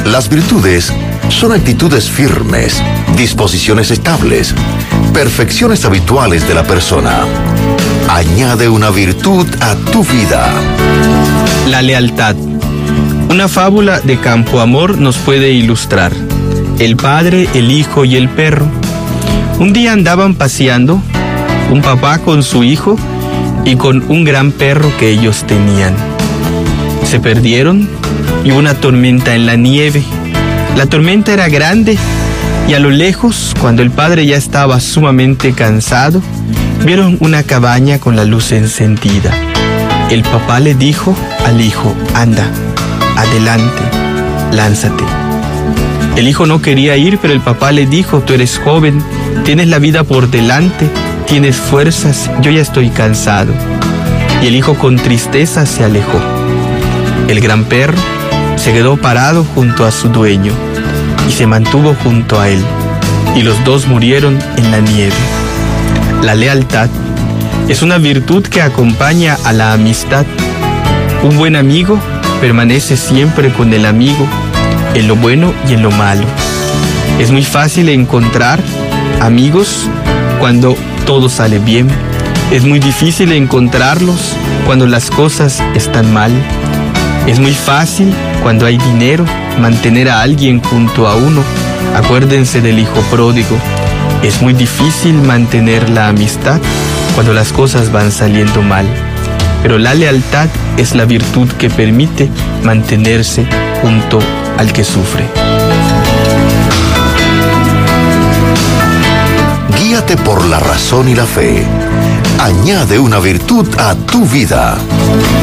Las virtudes son actitudes firmes, disposiciones estables, perfecciones habituales de la persona. Añade una virtud a tu vida. La lealtad. Una fábula de Campoamor nos puede ilustrar. El padre, el hijo y el perro. Un día andaban paseando, un papá con su hijo y con un gran perro que ellos tenían. Se perdieron y hubo una tormenta en la nieve. La tormenta era grande y a lo lejos, cuando el padre ya estaba sumamente cansado, vieron una cabaña con la luz encendida. El papá le dijo al hijo: anda, adelante, lánzate. El hijo no quería ir, pero el papá le dijo: tú eres joven, tienes la vida por delante, tienes fuerzas, yo ya estoy cansado. Y el hijo con tristeza se alejó. El gran perro se quedó parado junto a su dueño y se mantuvo junto a él, y los dos murieron en la nieve. La lealtad es una virtud que acompaña a la amistad. Un buen amigo permanece siempre con el amigo, en lo bueno y en lo malo. Es muy fácil encontrar amigos cuando todo sale bien. Es muy difícil encontrarlos cuando las cosas están mal. Es muy fácil, cuando hay dinero, mantener a alguien junto a uno. Acuérdense del hijo pródigo. Es muy difícil mantener la amistad cuando las cosas van saliendo mal. Pero la lealtad es la virtud que permite mantenerse junto al que sufre. Guíate por la razón y la fe. Añade una virtud a tu vida.